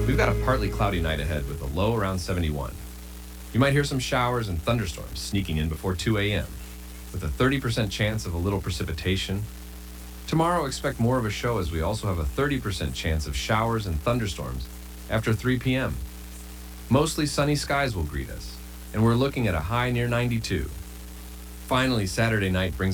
We've got a partly cloudy night ahead with a low around 71. You might hear some showers and thunderstorms sneaking in before 2 a.m., with a 30% chance of a little precipitation. Tomorrow, expect more of a show as we also have a 30% chance of showers and thunderstorms after 3 p.m. Mostly sunny skies will greet us, and we're looking at a high near 92. Finally, Saturday night brings